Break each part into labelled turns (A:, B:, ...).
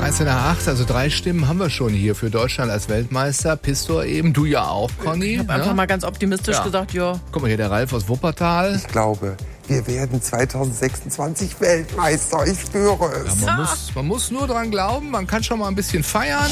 A: 13:08, also 3 Stimmen haben wir schon hier für Deutschland als Weltmeister. Pistor eben, du ja auch, Conny.
B: Ich habe einfach mal ganz optimistisch gesagt, ja.
A: Guck mal hier, der Ralf aus Wuppertal.
C: Ich glaube, wir werden 2026 Weltmeister, ich schwöre es.
A: Ja, man muss nur dran glauben, man kann schon mal ein bisschen feiern.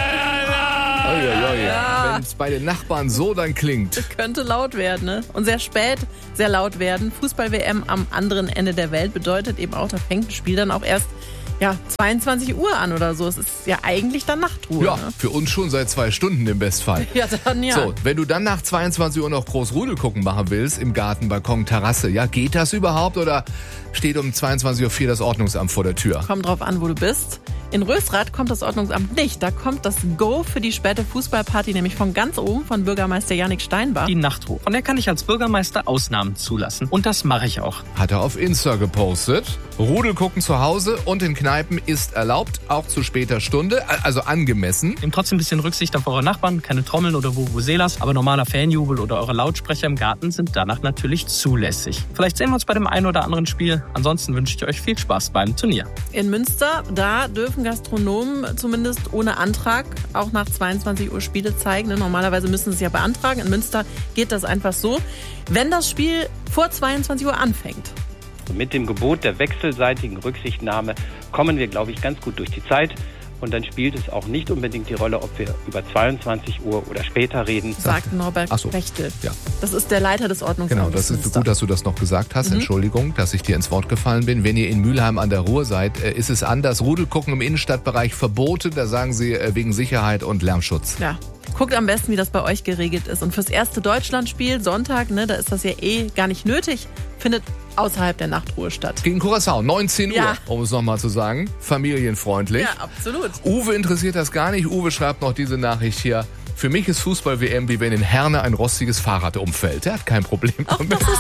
B: Ja.
A: Wenn es bei den Nachbarn so dann klingt.
B: Könnte laut werden, ne? Und sehr spät sehr laut werden. Fußball-WM am anderen Ende der Welt bedeutet eben auch, da fängt das Spiel dann auch erst 22 Uhr an oder so. Es ist ja eigentlich dann Nachtruhe.
A: Ja,
B: ne?
A: für uns schon seit 2 Stunden im Bestfall.
B: Ja, dann ja.
A: So, wenn du dann nach 22 Uhr noch groß Rudel gucken machen willst, im Garten, Balkon, Terrasse, ja, geht das überhaupt oder steht um 22:04 Uhr das Ordnungsamt vor der Tür?
B: Kommt drauf an, wo du bist. In Rösrath kommt das Ordnungsamt nicht. Da kommt das Go für die späte Fußballparty nämlich von ganz oben, von Bürgermeister Jannik Steinbach.
D: Die Nachtruhe. Von der kann ich als Bürgermeister Ausnahmen zulassen. Und das mache ich auch.
A: Hat er auf Insta gepostet. Rudel gucken zu Hause und in Kneipen ist erlaubt, auch zu später Stunde, also angemessen.
D: Nehmt trotzdem ein bisschen Rücksicht auf eure Nachbarn, keine Trommeln oder Vuvuzelas, aber normaler Fanjubel oder eure Lautsprecher im Garten sind danach natürlich zulässig. Vielleicht sehen wir uns bei dem einen oder anderen Spiel. Ansonsten wünsche ich euch viel Spaß beim Turnier.
B: In Münster, da dürfen Gastronomen zumindest ohne Antrag auch nach 22 Uhr Spiele zeigen. Normalerweise müssen sie es ja beantragen. In Münster geht das einfach so. Wenn das Spiel vor 22 Uhr anfängt.
E: Mit dem Gebot der wechselseitigen Rücksichtnahme kommen wir, glaube ich, ganz gut durch die Zeit. Und dann spielt es auch nicht unbedingt die Rolle, ob wir über 22 Uhr oder später reden.
B: Sagt Norbert Bechtel.
A: Ja.
B: Das ist der Leiter des Ordnungsamtes.
A: Genau, das ist gut, dass du das noch gesagt hast. Entschuldigung, dass ich dir ins Wort gefallen bin. Wenn ihr in Mülheim an der Ruhr seid, ist es anders. Rudelgucken im Innenstadtbereich verboten. Da sagen sie wegen Sicherheit und Lärmschutz.
B: Ja. Guckt am besten, wie das bei euch geregelt ist. Und fürs erste Deutschlandspiel, Sonntag, da ist das ja gar nicht nötig, findet außerhalb der Nachtruhe statt.
A: Gegen Curaçao, 19 Uhr,
B: Ja.
A: um es nochmal zu sagen. Familienfreundlich.
B: Ja, absolut.
A: Uwe interessiert das gar nicht. Uwe schreibt noch diese Nachricht hier. Für mich ist Fußball-WM wie wenn in Herne ein rostiges Fahrrad umfällt. Er hat kein Problem damit.